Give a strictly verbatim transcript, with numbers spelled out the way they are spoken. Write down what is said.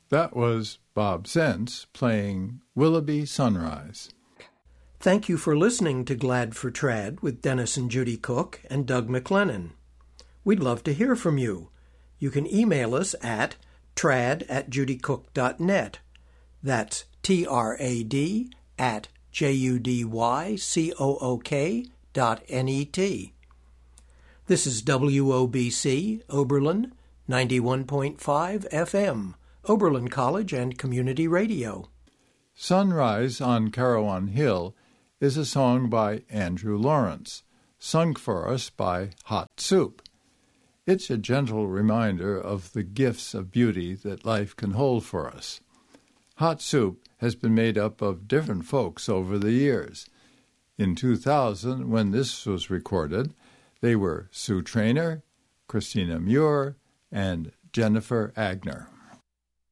That was Bob Sense playing Willoughby Sunrise. Thank you for listening to Glad for Trad with Dennis and Judy Cook and Doug McLennan. We'd love to hear from you. You can email us at trad at judycook dot net. That's T R A D at J U D Y C O O K dot N E T. This is W O B C, Oberlin, ninety-one point five F M, Oberlin College and Community Radio. Sunrise on Carawan Hill is a song by Andrew Lawrence, sung for us by Hot Soup. It's a gentle reminder of the gifts of beauty that life can hold for us. Hot Soup has been made up of different folks over the years. In two thousand, when this was recorded, they were Sue Traynor, Christina Muir, and Jennifer Agner.